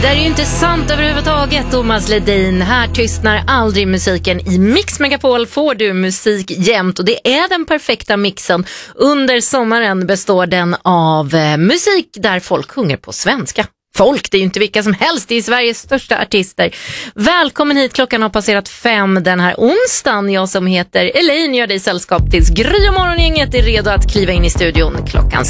Det är ju inte sant överhuvudtaget, Thomas Ledin. Här tystnar aldrig musiken. I Mix Megapol får du musik jämt och det är den perfekta mixen. Under sommaren består den av musik där folk sjunger på svenska. Folk, det är ju inte vilka som helst, det är Sveriges största artister. Välkommen hit, klockan har passerat 5 den här onsdagen. Jag som heter Elaine gör dig sällskap tills Gry och morgongänget är redo att kliva in i studion klockan